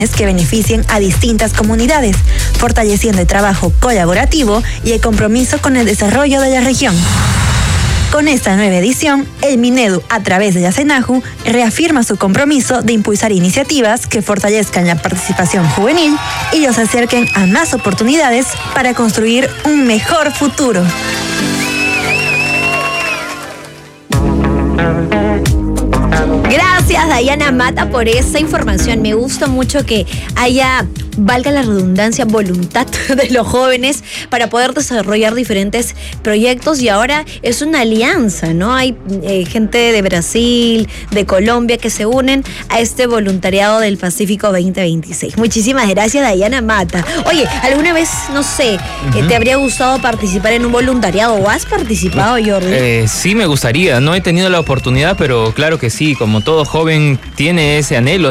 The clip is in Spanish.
que beneficien a distintas comunidades, fortaleciendo el trabajo colaborativo y el compromiso con el desarrollo de la región. Con esta nueva edición, el Minedu, a través de la CENAJU, reafirma su compromiso de impulsar iniciativas que fortalezcan la participación juvenil y los acerquen a más oportunidades para construir un mejor futuro. Gracias, Dayana Mata, por esa información. Me gusta mucho que haya, valga la redundancia, voluntad de los jóvenes para poder desarrollar diferentes proyectos, y ahora es una alianza, ¿no? Hay gente de Brasil, de Colombia, que se unen a este voluntariado del Pacífico 2026. Muchísimas gracias, Dayana Mata. Oye, ¿alguna vez, no sé, te habría gustado participar en un voluntariado o has participado, Jordi? Sí, me gustaría. No he tenido la oportunidad, pero claro que sí, como todo joven tiene ese anhelo.